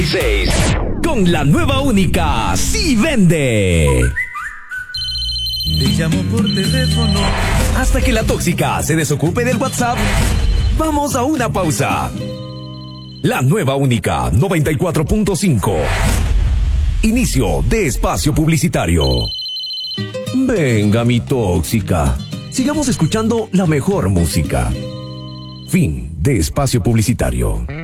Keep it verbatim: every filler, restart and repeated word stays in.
seis. Con la nueva única, sí vende. Te llamo por teléfono. Hasta que la tóxica se desocupe del WhatsApp, vamos a una pausa. La nueva única, noventa y cuatro punto cinco. Inicio de espacio publicitario. Venga, mi tóxica. Sigamos escuchando la mejor música. Fin de espacio publicitario.